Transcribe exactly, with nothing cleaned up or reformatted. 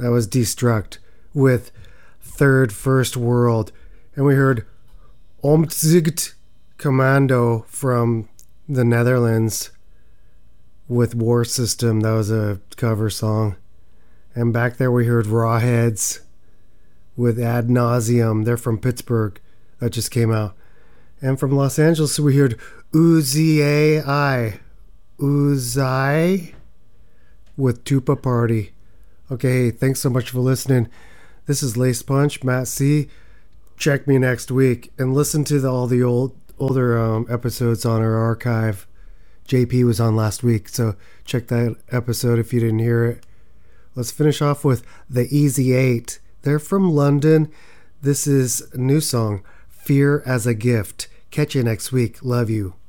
That was Destruct with Third First World. And we heard Omtzigt Commando from the Netherlands with War System. That was a cover song. And back there we heard Rawheads with Ad Nauseum. They're from Pittsburgh. That just came out. And from Los Angeles we heard Uzai. Uzai with Tupa Party. Okay, thanks so much for listening. This is Lace Punch, Matt C. Check me next week and listen to the, all the old older um, episodes on our archive. J P was on last week, so check that episode if you didn't hear it. Let's finish off with the Easy Eight. They're from London. This is a new song, Fear as a Gift. Catch you next week. Love you.